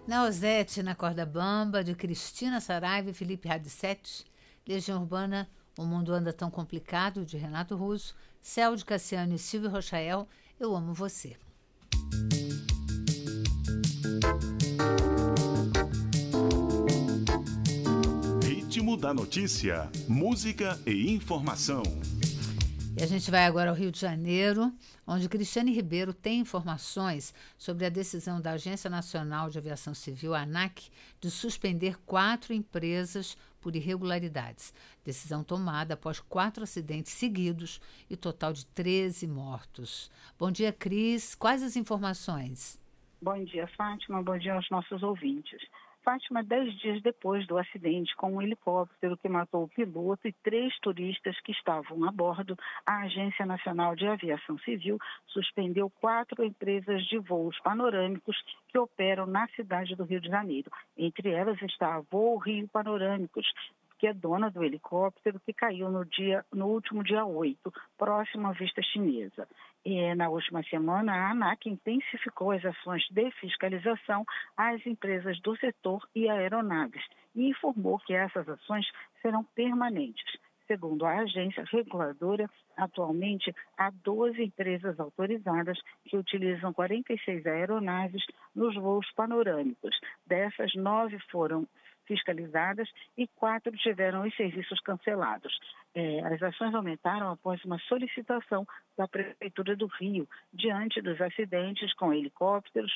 Nausete na Corda Bamba, de Cristina Saraiva e Felipe Radissetti. Legião Urbana, O Mundo Anda Tão Complicado, de Renato Russo. Céu, de Cassiano e Silvio Rochael, Eu Amo Você. Ritmo da notícia, música e informação. E a gente vai agora ao Rio de Janeiro, onde Cristiane Ribeiro tem informações sobre a decisão da Agência Nacional de Aviação Civil, ANAC, de suspender 4 empresas por irregularidades. Decisão tomada após 4 acidentes seguidos e total de 13 mortos. Bom dia, Cris. Quais as informações? Bom dia, Fátima. Bom dia aos nossos ouvintes. Fátima, 10 dias depois do acidente com um helicóptero que matou o piloto e 3 turistas que estavam a bordo, a Agência Nacional de Aviação Civil suspendeu 4 empresas de voos panorâmicos que operam na cidade do Rio de Janeiro. Entre elas está a Voo Rio Panorâmicos, que é dona do helicóptero que caiu no último dia 8, próximo à Vista Chinesa. E na última semana, a ANAC intensificou as ações de fiscalização às empresas do setor e aeronaves e informou que essas ações serão permanentes. Segundo a agência reguladora, atualmente há 12 empresas autorizadas que utilizam 46 aeronaves nos voos panorâmicos. Dessas, 9 foram fiscalizadas e 4 tiveram os serviços cancelados. As ações aumentaram após uma solicitação da Prefeitura do Rio, diante dos acidentes com helicópteros